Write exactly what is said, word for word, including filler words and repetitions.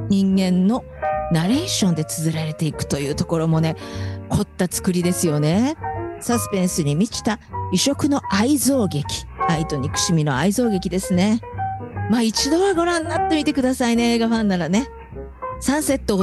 人間のナレーションで綴られていくというところもね、凝った作りですよね。サスペンスに満ちた異色の愛憎劇、愛と憎しみの愛憎劇ですね。まあ一度はご覧になってみてくださいね、映画ファンならね。サンセット